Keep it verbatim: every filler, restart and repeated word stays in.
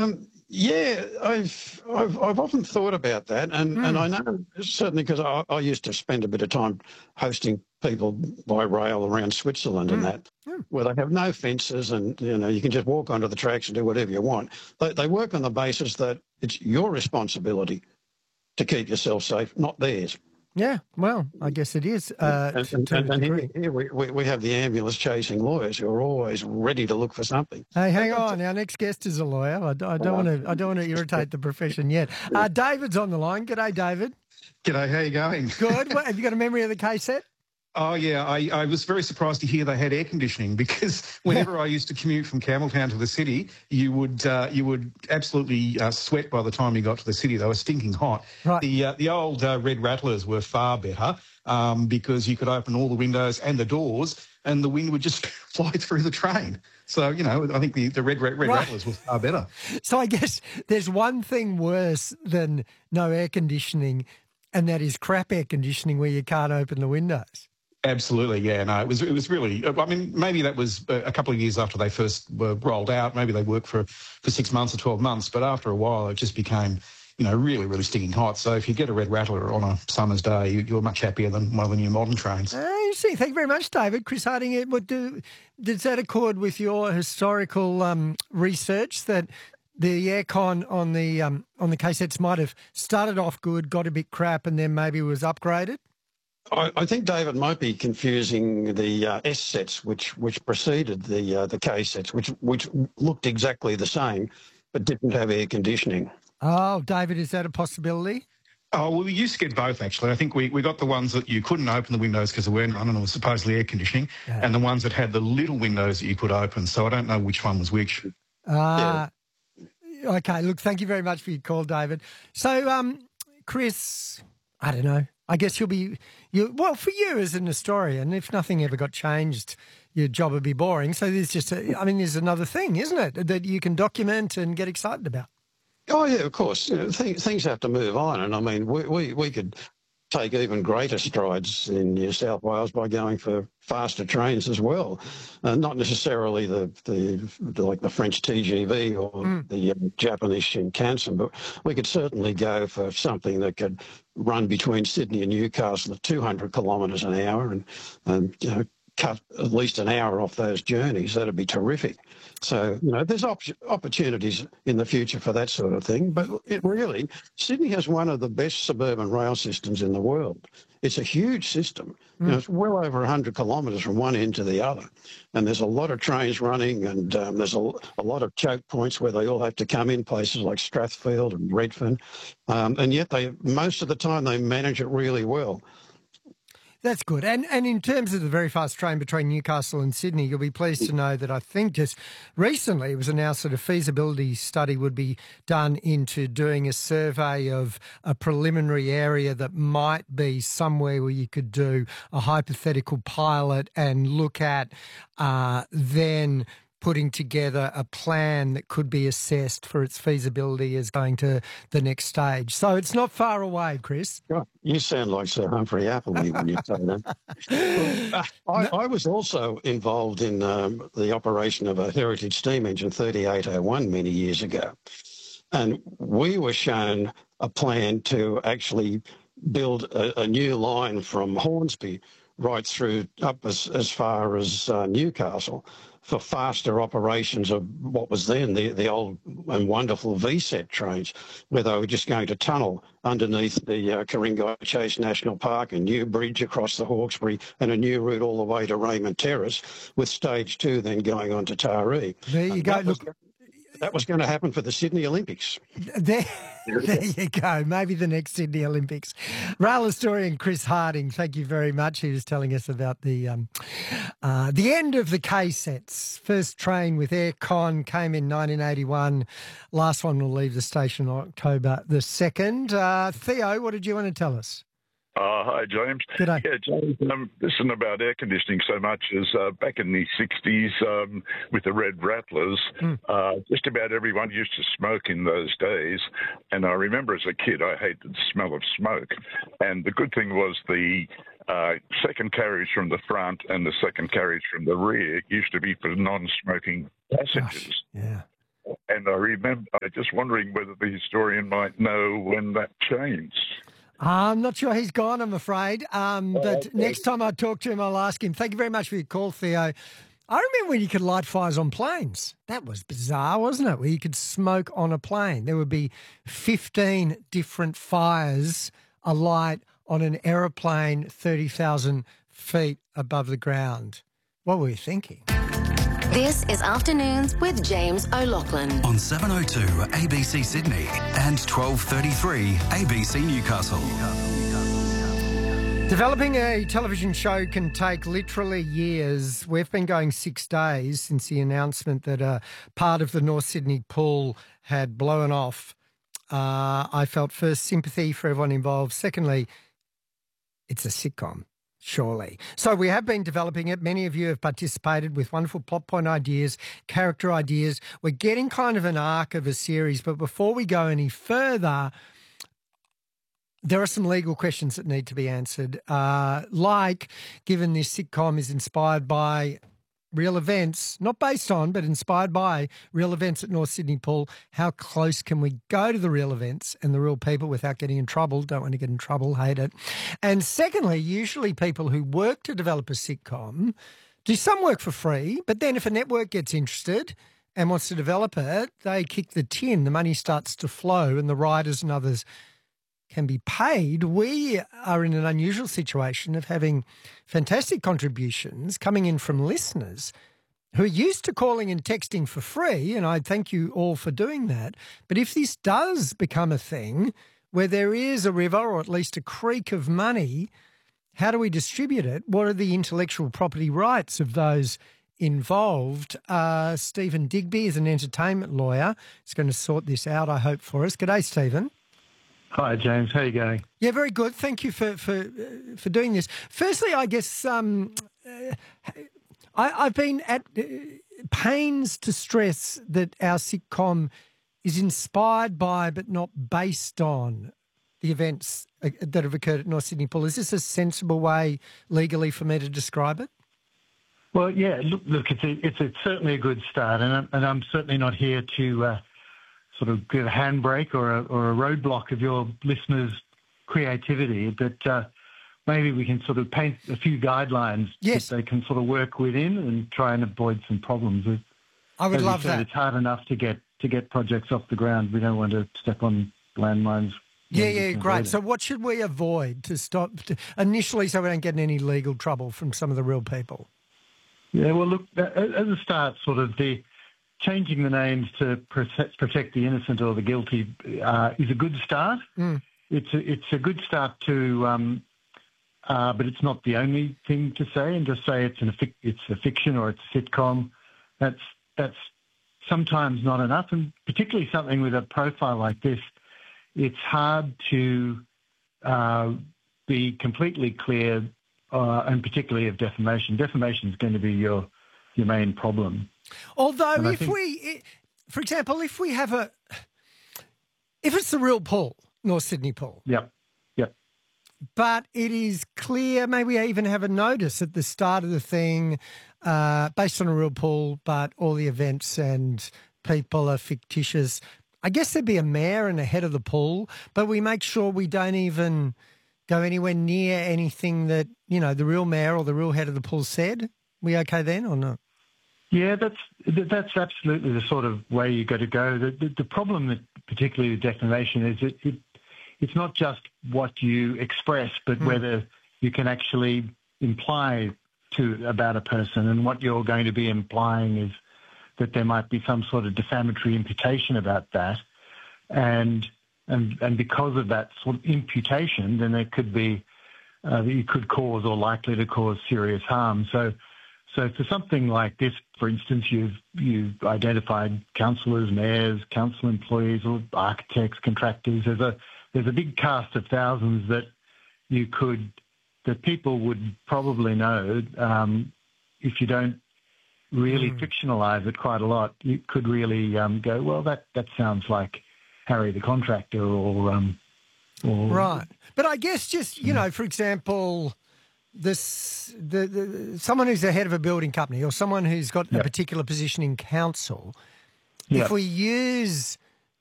Um, yeah, I've, I've I've often thought about that, and, and I Mm. know certainly because I, I used to spend a bit of time hosting people by rail around Switzerland and Mm. that, Mm. where they have no fences and you know you can just walk onto the tracks and do whatever you want. They, they work on the basis that it's your responsibility to keep yourself safe, not theirs. Yeah, well, I guess it is uh, And, t- and, to a and here, degree. here we, we, we have the ambulance chasing lawyers who are always ready to look for something. Hey, hang And on. Our next guest is a lawyer. I, d- I don't that's- want to. I don't want to irritate the profession yet. Uh, David's on the line. G'day, David. G'day, how you going? Good. What, have you got a memory of the case set? Oh, yeah, I, I was very surprised to hear they had air conditioning because whenever I used to commute from Campbelltown to the city, you would uh, you would absolutely uh, sweat by the time you got to the city. They were stinking hot. Right. The, uh, the old uh, red rattlers were far better um, because you could open all the windows and the doors and the wind would just fly through the train. So, you know, I think the, the red, red, red Right. rattlers were far better. So I guess there's one thing worse than no air conditioning, and that is crap air conditioning where you can't open the windows. Absolutely, yeah. No, it was it was really. I mean, maybe that was a couple of years after they first were rolled out. Maybe they worked for for six months or twelve months, but after a while, it just became, you know, really, really stinging hot. So if you get a red rattler on a summer's day, you, you're much happier than one of the new modern trains. Uh, you see, thank you very much, David. Chris Harding, it would do, does that accord with your historical um, research that the aircon on the um, on the cassettes might have started off good, got a bit crap, and then maybe was upgraded? I, I think David might be confusing the uh, S sets, which which preceded the uh, the K sets, which which looked exactly the same, but didn't have air conditioning. Oh, David, is that a possibility? Oh, well, we used to get both, actually. I think we, we got the ones that you couldn't open the windows because there weren't none and it was supposedly air conditioning, Yeah. and the ones that had the little windows that you could open. So I don't know which one was which. Uh, Okay, look, thank you very much for your call, David. So, um, Chris, I don't know. I guess you'll be, you well, for you as an historian, if nothing ever got changed, your job would be boring. So there's just, a, I mean, there's another thing, isn't it, that you can document and get excited about? Oh yeah, of course. You know, th- things have to move on, and I mean, we we, we could take even greater strides in New South Wales by going for faster trains as well, uh, not necessarily the, the the like the French T G V or Mm. the um, Japanese Shinkansen, but we could certainly go for something that could run between Sydney and Newcastle at two hundred kilometres an hour and and you know, cut at least an hour off those journeys. That'd be terrific. So, you know, there's op- opportunities in the future for that sort of thing. But it really, Sydney has one of the best suburban rail systems in the world. It's a huge system. You know, it's well over one hundred kilometres from one end to the other. And there's a lot of trains running, and um, there's a, a lot of choke points where they all have to come in, places like Strathfield and Redfern. Um, and yet they most of the time they manage it really well. That's good. And and in terms of the very fast train between Newcastle and Sydney, you'll be pleased to know that I think just recently it was announced that a feasibility study would be done into doing a survey of a preliminary area that might be somewhere where you could do a hypothetical pilot and look at uh, then putting together a plan that could be assessed for its feasibility as going to the next stage. So it's not far away, Chris. God, you sound like Sir Humphrey Appleby when you say that. Well, uh, I, I was also involved in um, the operation of a heritage steam engine thirty-eight oh one many years ago. And we were shown a plan to actually build a, a new line from Hornsby right through up as, as far as uh, Newcastle for faster operations of what was then the, the old and wonderful V SET trains, where they were just going to tunnel underneath the uh, Ku-ring-gai Chase National Park, a new bridge across the Hawkesbury and a new route all the way to Raymond Terrace, with stage two then going on to Taree. There you And go. that was- Look, That was going to happen for the Sydney Olympics. There, there you go. Maybe the next Sydney Olympics. Rail historian Chris Harding, thank you very much. He was telling us about the um, uh, the end of the K sets. First train with aircon came in nineteen eighty-one. Last one will leave the station on October the second. Uh, Theo, what did you want to tell us? Oh, hi, James. G'day. Yeah, James, um, this isn't about air conditioning so much as uh, back in the sixties um, with the Red Rattlers, Mm. uh, just about everyone used to smoke in those days. And I remember as a kid, I hated the smell of smoke. And the good thing was the uh, second carriage from the front and the second carriage from the rear used to be for non-smoking passengers. Gosh, yeah. And I remember, I'm just wondering whether the historian might know when that changed. I'm not sure he's gone, I'm afraid. Um, Oh, but okay. next time I talk to him, I'll ask him. Thank you very much for your call, Theo. I remember when you could light fires on planes. That was bizarre, wasn't it? Where you could smoke on a plane. There would be fifteen different fires alight on an aeroplane thirty thousand feet above the ground. What were you thinking? This is Afternoons with James O'Loughlin. On seven oh two A B C Sydney and twelve thirty-three A B C Newcastle. Developing a television show can take literally years. We've been going six days since the announcement that a part of the North Sydney pool had blown off. Uh, I felt first sympathy for everyone involved. Secondly, it's a sitcom, surely. So we have been developing it. Many of you have participated with wonderful plot point ideas, character ideas. We're getting kind of an arc of a series. But before we go any further, there are some legal questions that need to be answered, uh, like, given this sitcom is inspired by real events, not based on, but inspired by real events at North Sydney Pool, how close can we go to the real events and the real people without getting in trouble? Don't want to get in trouble, hate it. And secondly, usually people who work to develop a sitcom do some work for free, but then if a network gets interested and wants to develop it, they kick the tin, the money starts to flow, and the writers and others can be paid. We are in an unusual situation of having fantastic contributions coming in from listeners who are used to calling and texting for free, and I thank you all for doing that. But if this does become a thing where there is a river or at least a creek of money, how do we distribute it? What are the intellectual property rights of those involved? Uh, Stephen Digby is an entertainment lawyer. He's going to sort this out, I hope, for us. G'day, Stephen. Hi, James. How are you going? Yeah, very good. Thank you for for uh, for doing this. Firstly, I guess um, uh, I, I've been at uh, pains to stress that our sitcom is inspired by, but not based on, the events uh, that have occurred at North Sydney Pool. Is this a sensible way legally for me to describe it? Well, yeah. Look, look it's a, it's, it's certainly a good start, and I'm, and I'm certainly not here to Uh, sort of give a handbrake or a, or a roadblock of your listeners' creativity, but uh, maybe we can sort of paint a few guidelines yes. that they can sort of work within and try and avoid some problems. I would As love you said, that. It's hard enough to get to get projects off the ground. We don't want to step on landmines. Yeah, yeah, great. So what should we avoid to stop to, initially so we don't get in any legal trouble from some of the real people? Yeah, well, look, as a start, sort of the changing the names to protect, protect the innocent or the guilty uh, is a good start. Mm. It's a, it's a good start to, um, uh, but it's not the only thing to say. And just say it's an it's a fiction or it's a sitcom. That's that's sometimes not enough, and particularly something with a profile like this, it's hard to uh, be completely clear, uh, and particularly of defamation. Defamation is going to be your your main problem. Although, and if think, we, for example, if we have a, if it's the real pool, North Sydney Pool. Yep, yep. But it is clear, maybe I even have a notice at the start of the thing, uh, based on a real pool, but all the events and people are fictitious. I guess there'd be a mayor and a head of the pool, but we make sure we don't even go anywhere near anything that, you know, the real mayor or the real head of the pool said. We okay then or not? Yeah, that's that's absolutely the sort of way you got to go. The, the, the problem, that particularly with defamation, is it, it it's not just what you express, but mm. whether you can actually imply to about a person. And what you're going to be implying is that there might be some sort of defamatory imputation about that, and and and because of that sort of imputation, then there could be uh, you could cause or likely to cause serious harm. So. So for something like this, for instance, you've you've identified councillors, mayors, council employees, or architects, contractors. There's a there's a big cast of thousands that you could that people would probably know. Um, if you don't really mm. fictionalise it quite a lot, you could really um, go, well, that that sounds like Harry the contractor, or um, or right. But I guess just you know, for example. This the, the someone who's the head of a building company or someone who's got yep. a particular position in council, Yeah. If we use